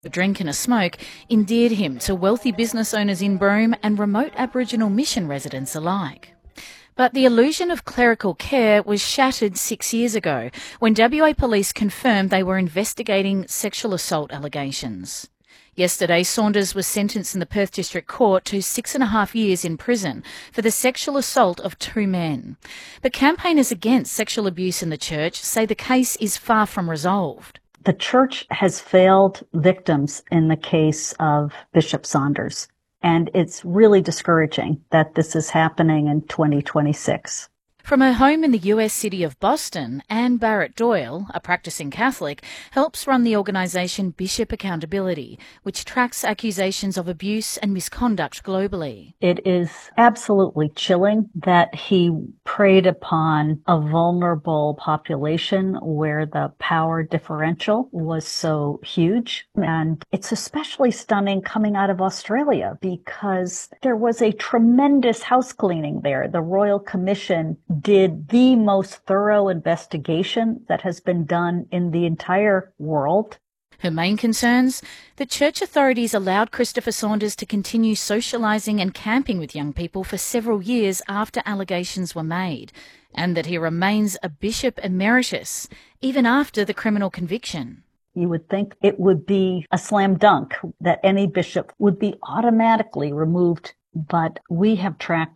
A drink and a smoke endeared him to wealthy business owners in Broome and remote Aboriginal mission residents alike. But the illusion of clerical care was shattered 6 years ago when WA Police confirmed they were investigating sexual assault allegations. Yesterday, Saunders was sentenced in the Perth District Court to 6.5 years in prison for the sexual assault of 2 men. But campaigners against sexual abuse in the church say the case is far from resolved. The church has failed victims in the case of Bishop Saunders, and it's really discouraging that this is happening in 2026. From her home in the US city of Boston, Anne Barrett Doyle, a practicing Catholic, helps run the organisation Bishop Accountability, which tracks accusations of abuse and misconduct globally. It is absolutely chilling that he preyed upon a vulnerable population where the power differential was so huge. And it's especially stunning coming out of Australia because there was a tremendous house cleaning there. The Royal Commission did the most thorough investigation that has been done in the entire world. Her main concerns? The church authorities allowed Christopher Saunders to continue socialising and camping with young people for several years after allegations were made, and that he remains a bishop emeritus, even after the criminal conviction. You would think it would be a slam dunk that any bishop would be automatically removed. But we have tracked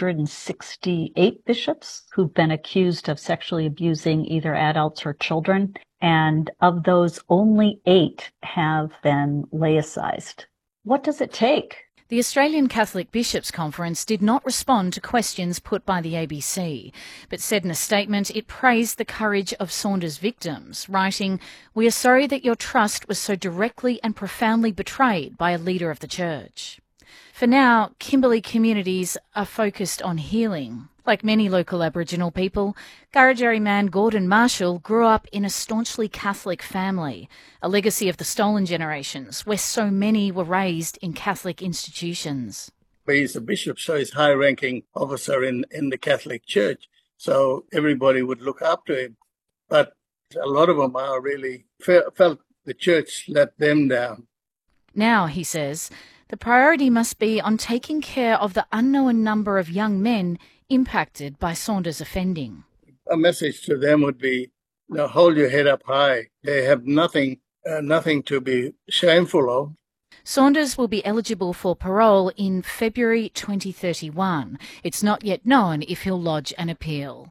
168 bishops who've been accused of sexually abusing either adults or children. And of those, only 8 have been laicized. What does it take? The Australian Catholic Bishops' Conference did not respond to questions put by the ABC, but said in a statement it praised the courage of Saunders' victims, writing, "We are sorry that your trust was so directly and profoundly betrayed by a leader of the church." For now, Kimberley communities are focused on healing. Like many local Aboriginal people, Gurrudjeri man Gordon Marshall grew up in a staunchly Catholic family, a legacy of the stolen generations, where so many were raised in Catholic institutions. He's a bishop, so he's a high-ranking officer in the Catholic Church, so everybody would look up to him. But a lot of them are really felt the church let them down. Now, he says, the priority must be on taking care of the unknown number of young men impacted by Saunders offending. A message to them would be, hold your head up high. They have nothing to be shameful of. Saunders will be eligible for parole in February 2031. It's not yet known if he'll lodge an appeal.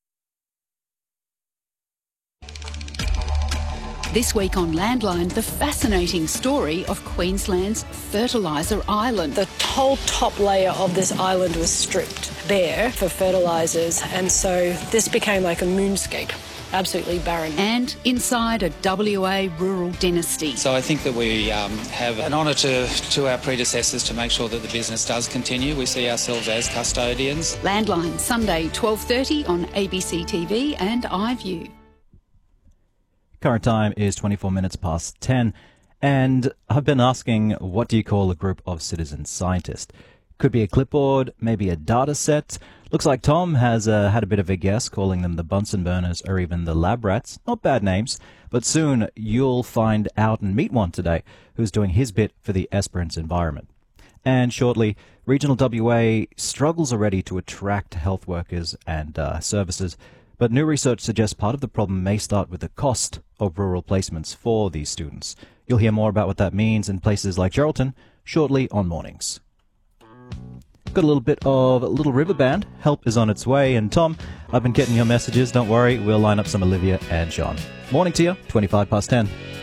This week on Landline, the fascinating story of Queensland's Fertiliser Island. The whole top layer of this island was stripped bare for fertilisers, and so this became like a moonscape, absolutely barren. And inside a WA rural dynasty. So I think that we have an honour to our predecessors to make sure that the business does continue. We see ourselves as custodians. Landline, Sunday 12:30 on ABC TV and iView. Current time is 24 minutes past 10, and I've been asking, what do you call a group of citizen scientists? Could be a clipboard, maybe a data set. Looks like Tom has had a bit of a guess, calling them the Bunsen burners or even the lab rats. Not bad names, but soon you'll find out and meet one today who's doing his bit for the Esperance environment. And shortly, regional WA struggles already to attract health workers and services. But new research suggests part of the problem may start with the cost of rural placements for these students. You'll hear more about what that means in places like Geraldton shortly on Mornings. Got a little bit of Little River Band. Help is on its way. And Tom, I've been getting your messages. Don't worry, we'll line up some Olivia and John. Morning to you, 25 past 10.